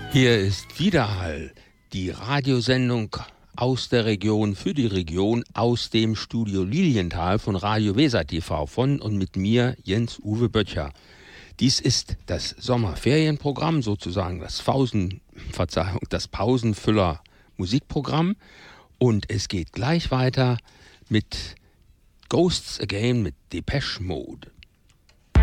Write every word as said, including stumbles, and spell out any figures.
Hier ist Widerhall, die Radiosendung aus der Region, für die Region, aus dem Studio Lilienthal von Radio Weser T V, von und mit mir, Jens-Uwe Böttcher. Dies ist das Sommerferienprogramm, sozusagen das Pausen, Verzeihung, das Pausenfüller Musikprogramm. Und es geht gleich weiter mit Ghosts Again, mit Depeche Mode.